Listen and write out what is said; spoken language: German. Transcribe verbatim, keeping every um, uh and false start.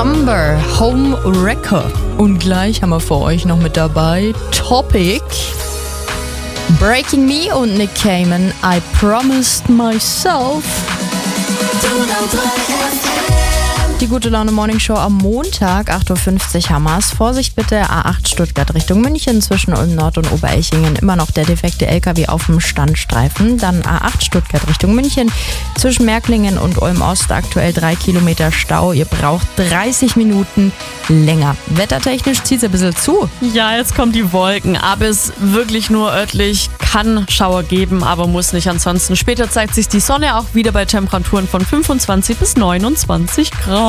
Somber, Home Wrecker. Und gleich haben wir für euch noch mit dabei Topic, Breaking Me und Nick Cayman, I Promised Myself. Die gute Laune Morning Show am Montag, acht Uhr fünfzig Hammers. Vorsicht bitte, A acht Stuttgart Richtung München zwischen Ulm Nord und Oberelchingen. Immer noch der defekte L K W auf dem Standstreifen. Dann A acht Stuttgart Richtung München zwischen Märklingen und Ulm Ost. Aktuell drei Kilometer Stau. Ihr braucht dreißig Minuten länger. Wettertechnisch zieht es ein bisschen zu. Ja, jetzt kommen die Wolken. Aber es wirklich nur örtlich, kann Schauer geben, aber muss nicht. Ansonsten später zeigt sich die Sonne auch wieder bei Temperaturen von fünfundzwanzig bis neunundzwanzig Grad.